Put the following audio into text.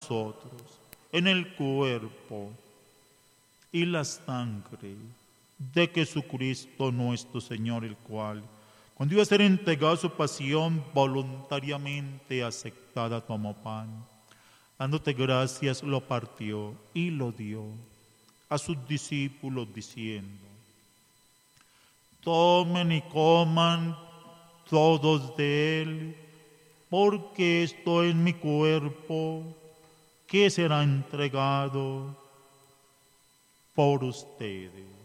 nosotros en el cuerpo y la sangre de Jesucristo nuestro Señor, el cual, cuando iba a ser entregado a su pasión, voluntariamente aceptada, tomó pan. Dándote gracias, lo partió y lo dio a sus discípulos, diciendo: tomen y coman todos de él, porque esto es mi cuerpo, que será entregado por ustedes.